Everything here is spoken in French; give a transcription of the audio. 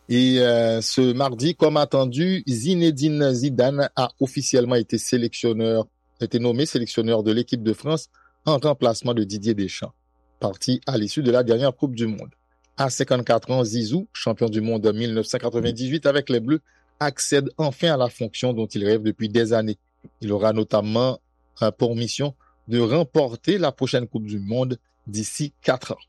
Et ce mardi, comme attendu, Zinedine Zidane a officiellement été nommé sélectionneur de l'équipe de France en remplacement de Didier Deschamps, parti à l'issue de la dernière Coupe du Monde. À 54 ans, Zizou, champion du monde en 1998 avec les Bleus, accède enfin à la fonction dont il rêve depuis des années. Il aura notamment pour mission de remporter la prochaine Coupe du Monde d'ici 4 ans.